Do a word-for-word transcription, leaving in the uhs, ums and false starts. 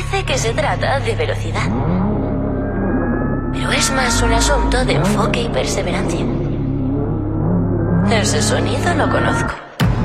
Parece que se trata de velocidad. Pero es más un asunto de enfoque y perseverancia. Ese sonido lo conozco.